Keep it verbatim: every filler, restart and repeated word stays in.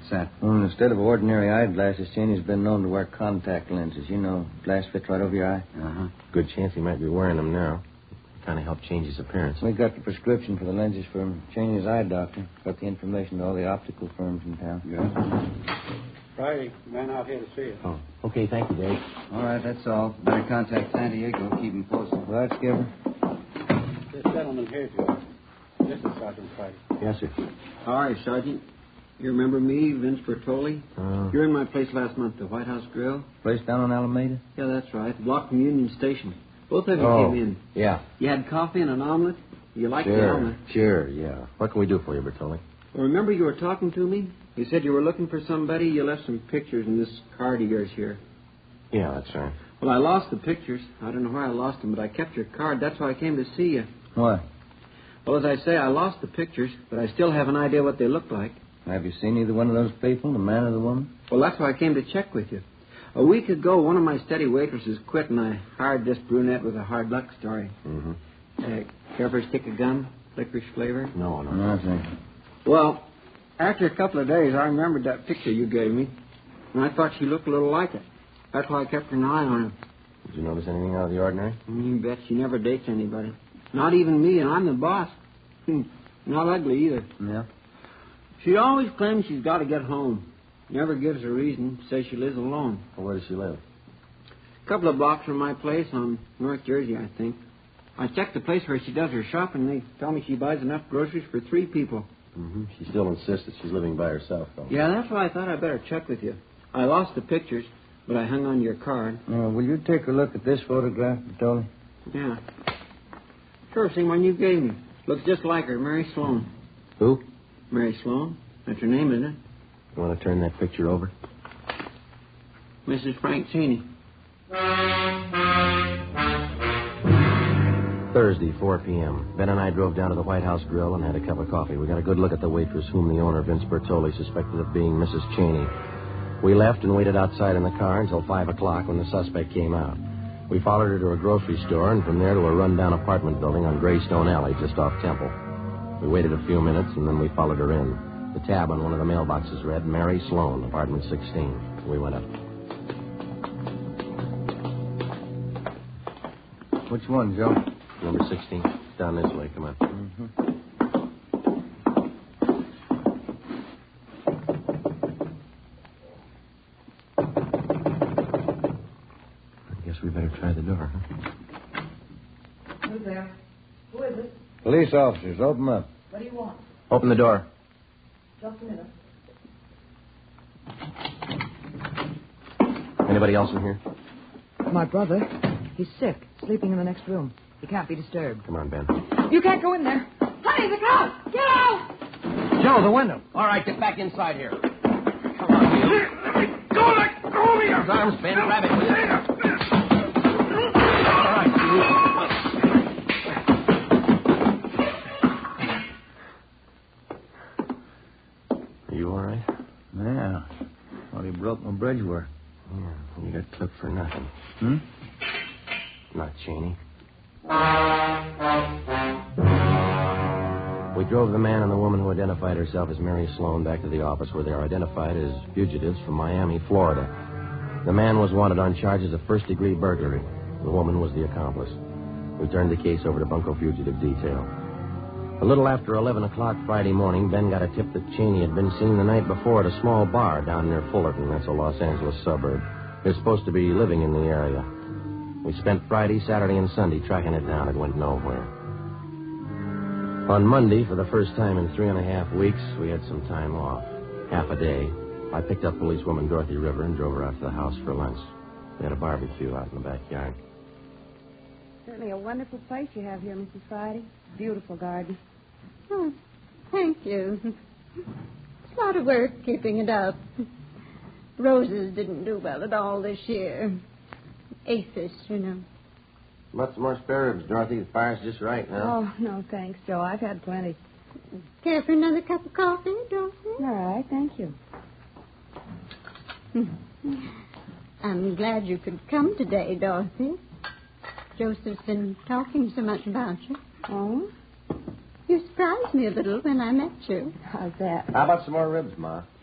What's that? Well, instead of ordinary eyeglasses, Cheney's been known to wear contact lenses. You know, glass fits right over your eye. Uh-huh. Good chance he might be wearing them now. Kind of help change his appearance. We got the prescription for the lenses from Cheney's eye doctor. Got the information to all the optical firms in town. Good. Friday, man out here to see us. Oh, okay, thank you, Dave. All right, that's all. Better contact San Diego. Keep him posted. Right, Skipper? This gentleman here, Joe. This is Sergeant Friday. Yes, sir. Hi, Sergeant. You remember me, Vince Bertoli? Uh, You were in my place last month, the White House Grill. Place down on Alameda? Yeah, that's right. Block from Union Station. Both of you oh, came in. yeah. You had coffee and an omelet? You liked the Sure, omelet. sure, yeah. What can we do for you, Bertoli? Well, remember you were talking to me? You said you were looking for somebody. You left some pictures in this card of yours here. Yeah, that's right. Well, I lost the pictures. I don't know where I lost them, but I kept your card. That's why I came to see you. What? Well, as I say, I lost the pictures, but I still have an idea what they look like. Have you seen either one of those people, the man or the woman? Well, that's why I came to check with you. A week ago, one of my steady waitresses quit, and I hired this brunette with a hard luck story. Mm-hmm. Uh, care for a stick of gum? Licorice flavor? No, no. No, thank you. Well, after a couple of days, I remembered that picture you gave me, and I thought she looked a little like it. That's why I kept an eye on her. Did you notice anything out of the ordinary? You bet she never dates anybody. Not even me, and I'm the boss. Hmm. Not ugly either. Yeah? She always claims she's got to get home. Never gives a reason. Says she lives alone. Well, where does she live? A couple of blocks from my place on North Jersey, I think. I checked the place where she does her shopping. They tell me she buys enough groceries for three people. Mm-hmm. She still insists that she's living by herself, though. Yeah, that's why I thought I'd better check with you. I lost the pictures, but I hung on to your card. Uh, will you take a look at this photograph, Bertoli? Yeah. Sure, same one you gave me. Looks just like her, Mary Sloan. Who? Mary Sloan. That's her name, isn't it? You want to turn that picture over? Missus Frank Cheney. Thursday, four p.m. Ben and I drove down to the White House Grill and had a cup of coffee. We got a good look at the waitress whom the owner, Vince Bertoli, suspected of being Missus Cheney. We left and waited outside in the car until five o'clock when the suspect came out. We followed her to a grocery store and from there to a rundown apartment building on Greystone Alley just off Temple. We waited a few minutes and then we followed her in. The tab on one of the mailboxes read, Mary Sloan, apartment sixteen. We went up. Which one, Joe? Number sixteen. Down this way. Come on. Mm-hmm. I guess we better try the door, huh? Who's there? Who is it? Police officers, open up. What do you want? Open the door. Just a minute. Anybody else in here? My brother. He's sick, sleeping in the next room. He can't be disturbed. Come on, Ben. You can't go in there. Honey, the cops! Get out! Joe, the window. All right, get back inside here. Come on, you. Let me go, let go of me. His arms, Ben. Grab it, will you? All right, you. Are you all right? Yeah. Thought he broke my bridge work. Yeah, you got clipped for nothing. Hmm? Not Cheney. We drove the man and the woman who identified herself as Mary Sloan back to the office where they are identified as fugitives from Miami, Florida. The man was wanted on charges of first-degree burglary. The woman was the accomplice. We turned the case over to Bunco Fugitive Detail. A little after eleven o'clock Friday morning, Ben got a tip that Cheney had been seen the night before at a small bar down near Fullerton. That's a Los Angeles suburb. They're supposed to be living in the area. We spent Friday, Saturday, and Sunday tracking it down. It went nowhere. On Monday, for the first time in three and a half weeks, we had some time off. Half a day. I picked up policewoman Dorothy River and drove her out to the house for lunch. We had a barbecue out in the backyard. Certainly a wonderful place you have here, Missus Friday. Beautiful garden. Oh, thank you. It's a lot of work keeping it up. Roses didn't do well at all this year. Aphis, you know. About some more spare ribs, Dorothy. The fire's just right now. Oh, no, thanks, Joe. I've had plenty. Care for another cup of coffee, Dorothy? All right, thank you. I'm glad you could come today, Dorothy. Joseph's been talking so much about you. Oh? You surprised me a little when I met you. How's that? How about some more ribs, Ma?